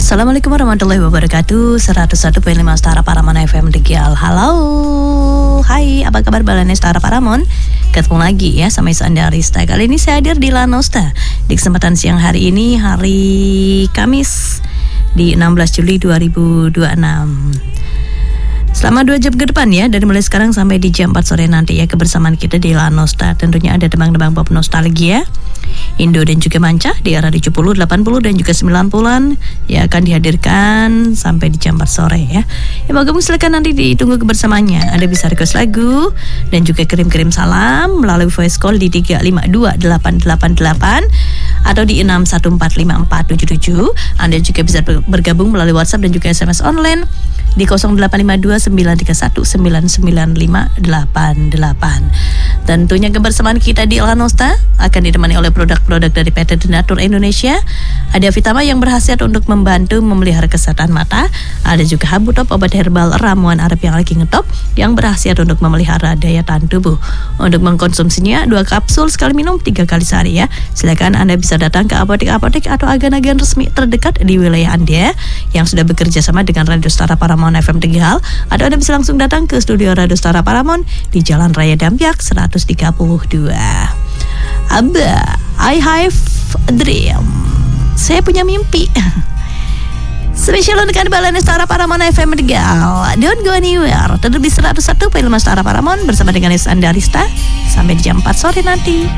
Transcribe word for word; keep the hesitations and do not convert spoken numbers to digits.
Assalamualaikum warahmatullahi wabarakatuh. seratus satu koma lima Stara Paramon F M Tegal. Halo, hai, apa kabar Balane Stara Paramon? Ketemu lagi ya sama Isanda Arista. Kali ini saya hadir di Lanosta di kesempatan siang hari ini, hari Kamis di enam belas Juli dua ribu dua puluh enam. Selama dua jam ke depan ya, dari mulai sekarang sampai di jam empat sore nanti ya, kebersamaan kita di Lanosta. Tentunya ada demang-demang pop nostalgia, Indo dan juga manca di era tujuh puluh, delapan puluh dan juga sembilan puluhan ya, akan dihadirkan sampai di jam empat sore ya. Ya mau gabung silakan, nanti ditunggu kebersamaannya. Anda bisa request lagu dan juga kirim-kirim salam melalui voice call di tiga lima dua delapan delapan delapan atau di enam satu empat lima empat tujuh tujuh. Anda juga bisa bergabung melalui WhatsApp dan juga S M S online di nol delapan lima dua sembilan tiga satu sembilan sembilan lima delapan delapan. Tentunya kebersamaan kita di Lanosta akan ditemani oleh produk-produk dari P T Denatur Indonesia. Ada Vitama yang berkhasiat untuk membantu memelihara kesehatan mata. Ada juga Habutop, obat herbal ramuan Arab yang lagi ngetop, yang berkhasiat untuk memelihara daya tahan tubuh. Untuk mengkonsumsinya dua kapsul sekali minum tiga kali sehari ya. Silakan Anda bisa datang ke apotek-apotek atau agen-agen resmi terdekat di wilayah Anda yang sudah bekerja sama dengan Radio Stara Paramon F M Tegal, atau Anda bisa langsung datang ke studio Radio Stara Paramon di Jalan Raya Dampyak seratus tiga puluh dua. Aba, I have a dream. Saya punya mimpi. Spesial untuk Anda Balane Stara Paramon F M Tegal. Don't go anywhere. Tetap di seratus satu koma lima Stara Paramon bersama dengan Isanda Arista sampai di jam empat sore nanti.